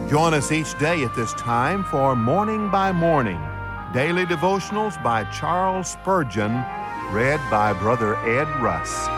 Join us each day at this time for Morning by Morning, daily devotionals by Charles Spurgeon, read by Brother Ed Russ.